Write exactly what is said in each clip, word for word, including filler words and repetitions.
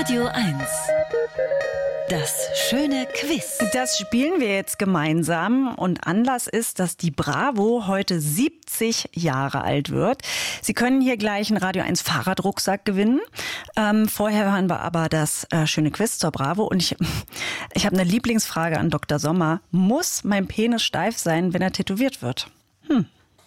Radio eins. Das schöne Quiz. Das spielen wir jetzt gemeinsam und Anlass ist, dass die Bravo heute siebzig Jahre alt wird. Sie können hier gleich einen Radio eins Fahrradrucksack gewinnen. Ähm, vorher hören wir aber das äh, schöne Quiz zur Bravo und ich, ich habe eine Lieblingsfrage an Doktor Sommer. Muss mein Penis steif sein, wenn er tätowiert wird? Hm.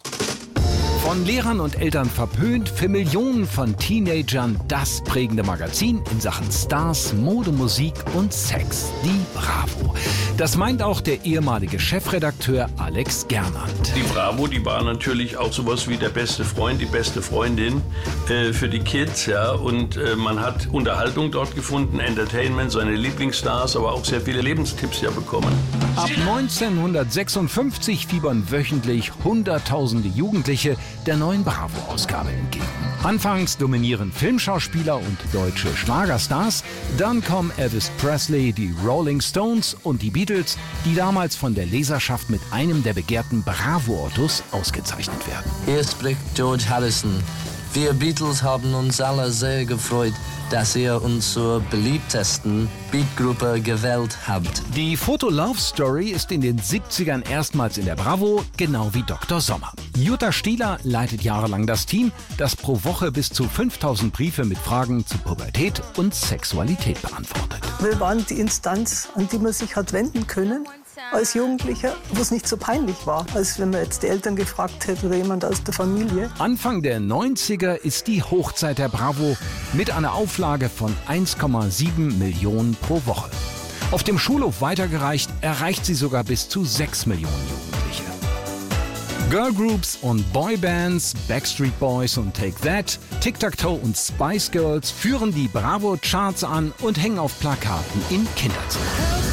Von Lehrern und Eltern verpönt, für Millionen von Teenagern das prägende Magazin in Sachen Stars, Mode, Musik und Sex, die Bravo. Das meint auch der ehemalige Chefredakteur Alex Gernand. Die Bravo, die war natürlich auch sowas wie der beste Freund, die beste Freundin äh, für die Kids, ja. Und äh, man hat Unterhaltung dort gefunden, Entertainment, seine Lieblingsstars, aber auch sehr viele Lebenstipps ja bekommen. Ab neunzehnhundertsechsundfünfzig fiebern wöchentlich Hunderttausende Jugendliche der neuen Bravo-Ausgabe entgegen. Anfangs dominieren Filmschauspieler und deutsche Schlagerstars, dann kommen Elvis Presley, die Rolling Stones und die Beatles, die damals von der Leserschaft mit einem der begehrten Bravo-Ottos ausgezeichnet werden. Hier spricht George Harrison. Wir Beatles haben uns alle sehr gefreut, dass ihr uns zur beliebtesten Beatgruppe gewählt habt. Die Foto-Love-Story ist in den siebzigern erstmals in der Bravo, genau wie Doktor Sommer. Jutta Stieler leitet jahrelang das Team, das pro Woche bis zu fünftausend Briefe mit Fragen zu Pubertät und Sexualität beantwortet. Wir waren die Instanz, an die man sich hat wenden können als Jugendlicher, wo es nicht so peinlich war, als wenn man jetzt die Eltern gefragt hätte oder jemand aus der Familie. Anfang der neunziger ist die Hochzeit der Bravo mit einer Auflage von eins Komma sieben Millionen pro Woche. Auf dem Schulhof weitergereicht erreicht sie sogar bis zu sechs Millionen Jugendliche. Girlgroups und Boybands, Backstreet Boys und Take That, Tic-Tac-Toe und Spice Girls führen die Bravo-Charts an und hängen auf Plakaten in Kinderzimmern.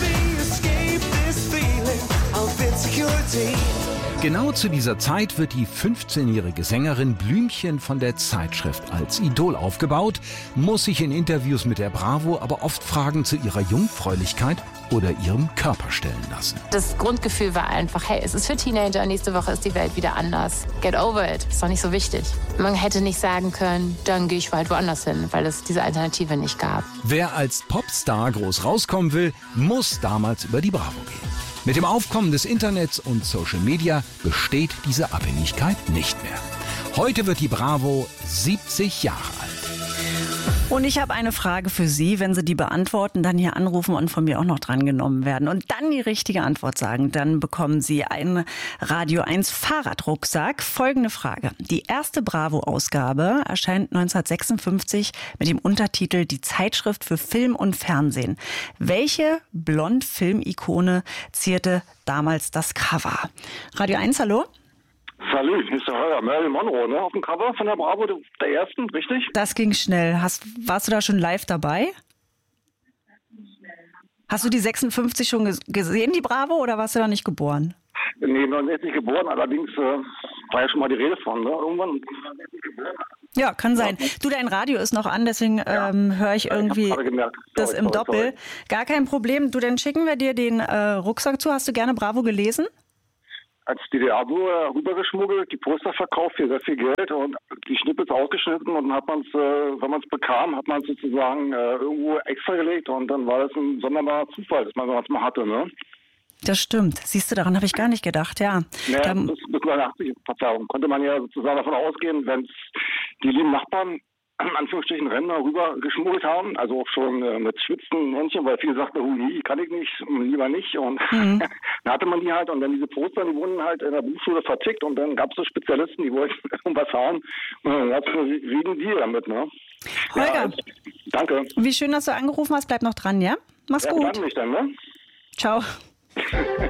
Genau zu dieser Zeit wird die fünfzehnjährige Sängerin Blümchen von der Zeitschrift als Idol aufgebaut, muss sich in Interviews mit der Bravo aber oft Fragen zu ihrer Jungfräulichkeit oder ihrem Körper stellen lassen. Das Grundgefühl war einfach, hey, es ist für Teenager, nächste Woche ist die Welt wieder anders. Get over it, ist doch nicht so wichtig. Man hätte nicht sagen können, dann gehe ich halt woanders hin, weil es diese Alternative nicht gab. Wer als Popstar groß rauskommen will, muss damals über die Bravo gehen. Mit dem Aufkommen des Internets und Social Media besteht diese Abhängigkeit nicht mehr. Heute wird die Bravo siebzig Jahre alt. Und ich habe eine Frage für Sie. Wenn Sie die beantworten, dann hier anrufen und von mir auch noch drangenommen werden und dann die richtige Antwort sagen, dann bekommen Sie einen Radio eins Fahrradrucksack. Folgende Frage. Die erste Bravo-Ausgabe erscheint neunzehnhundertsechsundfünfzig mit dem Untertitel Die Zeitschrift für Film und Fernsehen. Welche Blond-Film-Ikone zierte damals das Cover? Radio eins, hallo? Salut, hier ist der Heuer. Marilyn Monroe, ne? Auf dem Cover von der Bravo, der ersten, richtig? Das ging schnell. Hast, warst du da schon live dabei? Hast du die sechsundfünfzig schon gesehen, die Bravo, oder warst du da nicht geboren? Nee, neunundsechzig geboren, allerdings äh, war ja schon mal die Rede von, ne? Irgendwann. Ja, kann sein. Du, dein Radio ist noch an, deswegen ja. ähm, höre ich irgendwie ich gemerkt, das sorry, im sorry, Doppel. Sorry. Gar kein Problem. Du, dann schicken wir dir den äh, Rucksack zu. Hast du gerne Bravo gelesen? Als D D R-Bürger rübergeschmuggelt, die Poster verkauft für sehr viel Geld und die Schnippels ausgeschnitten und dann hat man es, äh, wenn man es bekam, hat man es sozusagen äh, irgendwo extra gelegt und dann war das ein sonderbarer Zufall, dass man sowas mal hatte, ne? Das stimmt. Siehst du, daran habe ich gar nicht gedacht, ja. Ja, da, bis, bis neunundachtzig, Verzeihung, konnte man ja sozusagen davon ausgehen, wenn die lieben Nachbarn in Anführungsstrichen Rentner rüber geschmuggelt haben, also auch schon äh, mit schwitzenden Händchen, weil viele sagten, oh nee, kann ich nicht, lieber nicht. Und mhm. dann hatte man die halt und dann diese Poster, die wurden halt in der Buchschule vertickt und dann gab es so Spezialisten, die wollten irgendwas haben und dann gab es einen riesen Deal damit, ne? Holger, ja, also, danke. Wie schön, dass du angerufen hast, bleib noch dran, ja? Mach's ja, gut. Dann mich dann, ne? Ciao.